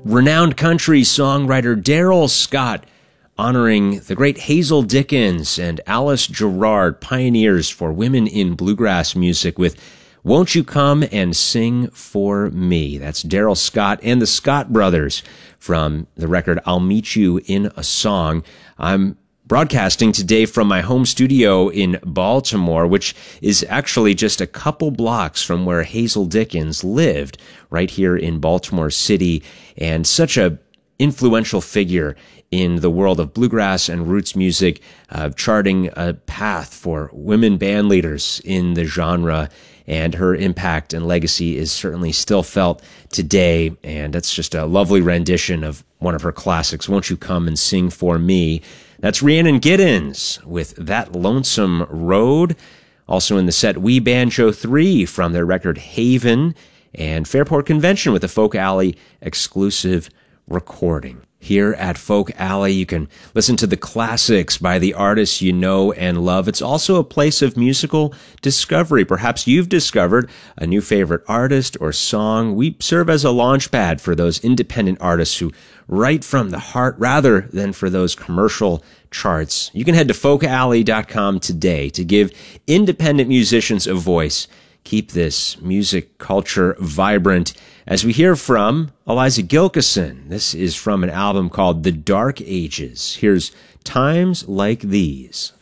renowned country songwriter Darrell Scott, honoring the great Hazel Dickens and Alice Gerrard, pioneers for women in bluegrass music, with Won't You Come and Sing for Me. That's Darrell Scott and the Scott Brothers from the record I'll Meet You in a Song. I'm broadcasting today from my home studio in Baltimore, which is actually just a couple blocks from where Hazel Dickens lived, right here in Baltimore City, and such a influential figure in the world of bluegrass and roots music, charting a path for women band leaders in the genre. And her impact and legacy is certainly still felt today. And that's just a lovely rendition of one of her classics, Won't You Come and Sing for Me. That's Rhiannon Giddens with That Lonesome Road. Also in the set, We Banjo 3 from their record Haven, and Fairport Convention with a Folk Alley exclusive recording. Here at Folk Alley, you can listen to the classics by the artists you know and love. It's also a place of musical discovery. Perhaps you've discovered a new favorite artist or song. We serve as a launch pad for those independent artists who write from the heart rather than for those commercial charts. You can head to folkalley.com today to give independent musicians a voice. Keep this music culture vibrant as we hear from Eliza Gilkyson. This is from an album called The Dark Ages. Here's Times Like These.